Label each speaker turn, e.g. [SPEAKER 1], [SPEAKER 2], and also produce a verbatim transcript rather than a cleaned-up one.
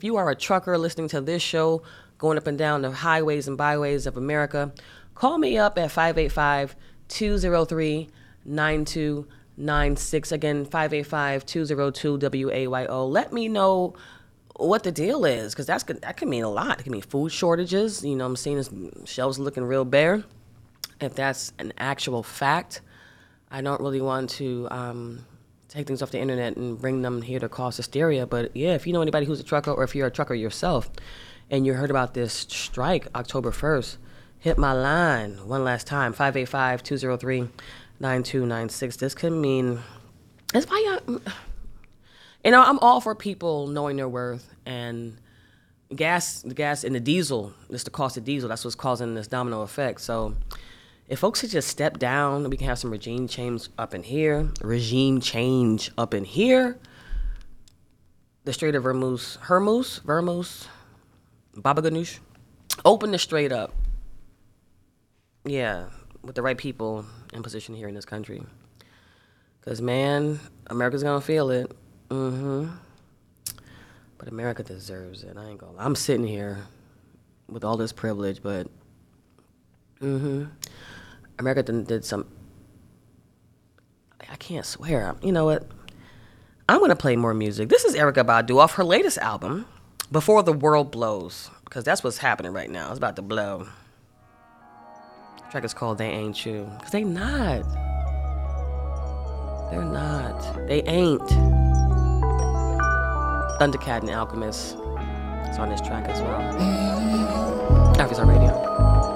[SPEAKER 1] If you are a trucker listening to this show, going up and down the highways and byways of America, call me up at five eight five, two oh three, nine two nine six. Again, five eight five, two oh two, W A Y O. Let me know what the deal is, because that's that can mean a lot. It can mean food shortages. You know, I'm seeing this shelves looking real bare. If that's an actual fact, I don't really want to um, take things off the internet and bring them here to cause hysteria. But yeah, if you know anybody who's a trucker, or if you're a trucker yourself, and you heard about this strike October first, hit my line one last time, five eight five, two oh three, nine two nine six. This could mean, it's why y'all, you know, I'm all for people knowing their worth, and gas, the gas and the diesel, just the cost of diesel, that's what's causing this domino effect. So if folks could just step down, we can have some regime change up in here, regime change up in here. The Strait of Hormuz, Hormuz, Hormuz, Baba Ganoush, open the strait up. Yeah, with the right people in position here in this country. Because, man, America's going to feel it. Mm-hmm. But America deserves it. I ain't gonna lie. I'm sitting here with all this privilege, but mm-hmm. America did, did some, I can't swear. You know what? I'm going to play more music. This is Erykah Badu off her latest album, Before the World Blows, because that's what's happening right now. It's about to blow. The track is called They Ain't You. Because they not. They're not. They ain't. Thundercat and Alchemist is on this track as well. Africa Radio.